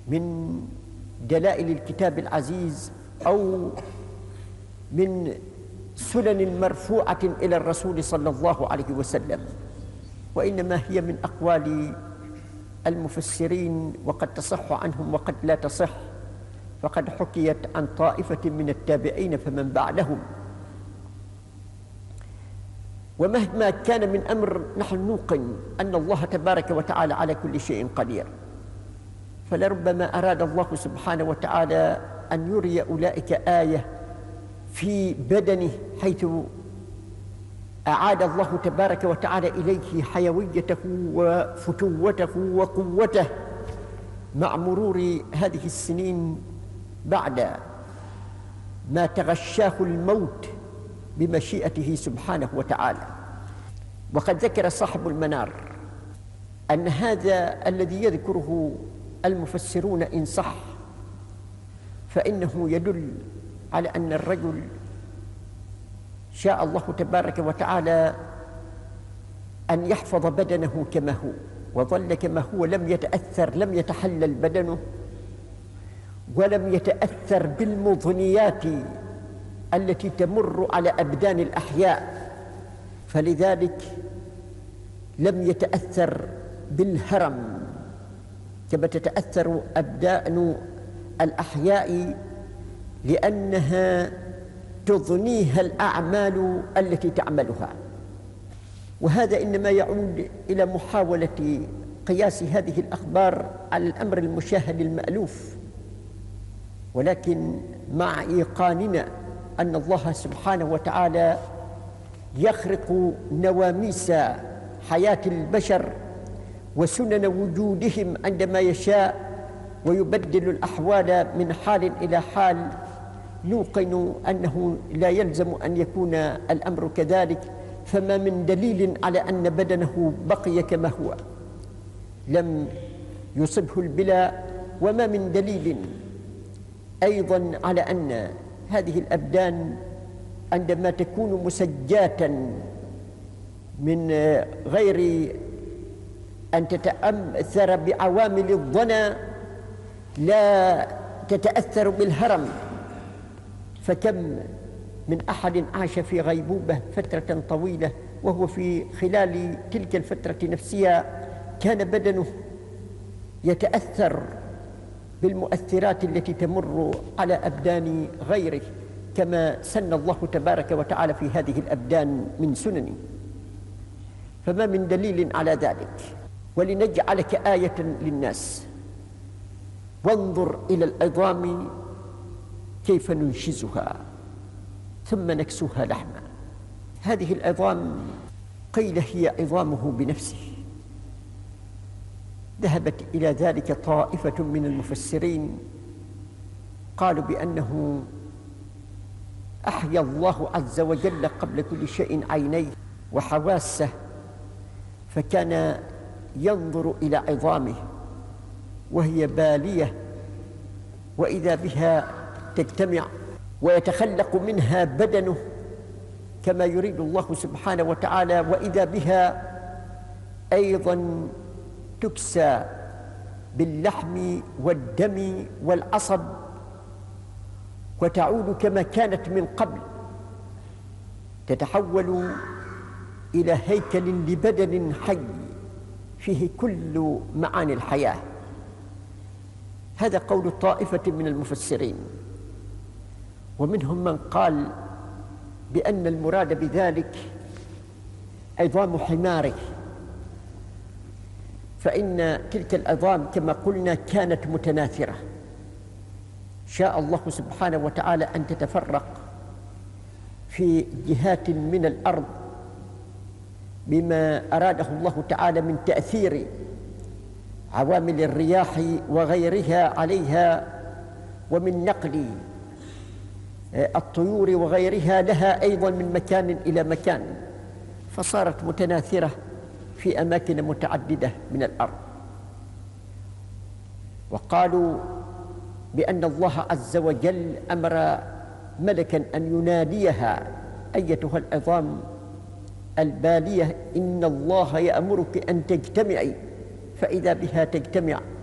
من دلائل الكتاب العزيز أو من سنن مرفوعة إلى الرسول صلى الله عليه وسلم، وإنما هي من أقوال المفسرين، وقد تصح عنهم وقد لا تصح، فقد حكيت عن طائفة من التابعين فمن بعدهم. ومهما كان من أمر نحن نوقن أن الله تبارك وتعالى على كل شيء قدير، فلربما أراد الله سبحانه وتعالى أن يري أولئك آية في بدنه، حيث أعاد الله تبارك وتعالى إليه حيويته وفتوته وقوته مع مرور هذه السنين بعد ما تغشاه الموت بمشيئته سبحانه وتعالى. وقد ذكر صاحب المنار أن هذا الذي يذكره المفسرون إن صح فإنه يدل على أن الرجل شاء الله تبارك وتعالى أن يحفظ بدنه كما هو، وظل كما هو، لم يتأثر، لم يتحلل بدنه، ولم يتأثر بالمضنيات التي تمر على أبدان الأحياء، فلذلك لم يتأثر بالهرم كما تتأثر أبدان الأحياء، لأنها تضنيها الأعمال التي تعملها. وهذا إنما يعود إلى محاولة قياس هذه الأخبار على الأمر المشاهد المألوف، ولكن مع إيقاننا أن الله سبحانه وتعالى يخرق نواميس حياة البشر وسنن وجودهم عندما يشاء، ويبدل الأحوال من حال إلى حال، نوقن أنه لا يلزم أن يكون الأمر كذلك. فما من دليل على أن بدنه بقي كما هو، لم يصبه البلاء، وما من دليل أيضا على أن هذه الأبدان عندما تكون مسجاة من غير أن تتأثر بعوامل الضنا لا تتأثر بالهرم. فكم من أحد عاش في غيبوبة فترة طويلة، وهو في خلال تلك الفترة نفسها كان بدنه يتأثر بالمؤثرات التي تمر على أبدان غيره، كما سن الله تبارك وتعالى في هذه الأبدان من سنن. فما من دليل على ذلك. ولنجعلك آية للناس، وانظر إلى العظام كيف ننشزها ثم نكسوها لحما. هذه العظام قيل هي عظامه بنفسه. ذهبت إلى ذلك طائفة من المفسرين، قالوا بأنه أحيا الله عز وجل قبل كل شيء عينيه وحواسه، فكان ينظر إلى عظامه وهي بالية، وإذا بها تجتمع ويتخلق منها بدنه كما يريد الله سبحانه وتعالى، وإذا بها أيضا تكسى باللحم والدم والعصب وتعود كما كانت من قبل، تتحول إلى هيكل لبدن حي فيه كل معاني الحياة. هذا قول طائفة من المفسرين. ومنهم من قال بأن المراد بذلك عظام حماره، فإن تلك العظام كما قلنا كانت متناثرة، شاء الله سبحانه وتعالى أن تتفرق في جهات من الأرض بما أراده الله تعالى من تأثير عوامل الرياح وغيرها عليها، ومن نقل الطيور وغيرها لها أيضا من مكان إلى مكان، فصارت متناثرة في أماكن متعددة من الأرض. وقالوا بأن الله عز وجل أمر ملكا أن يناديها: أيتها العظام البالية إن الله يأمرك أن تجتمعي، فإذا بها تجتمع